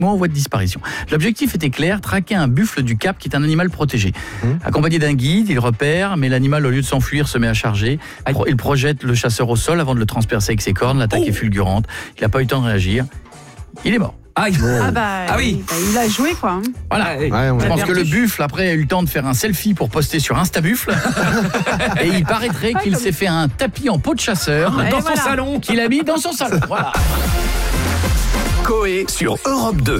ou en voie de disparition. L'objectif était clair, traquer un buffle du Cap qui est un animal protégé. Accompagné d'un guide, il repère, mais l'animal, au lieu de s'enfuir, se met à charger. Il projette le chasseur au sol avant de le transpercer avec ses cornes. L'attaque est fulgurante. Il n'a pas eu le temps de réagir. Il est mort. Oui. Il a joué quoi. Voilà. Je pense que le buffle, après, a eu le temps de faire un selfie pour poster sur Instabuffle. Et il paraîtrait qu'il s'est fait un tapis en peau de chasseur dans son salon. Qu'il a mis dans son salon. Voilà. Coé sur Europe 2.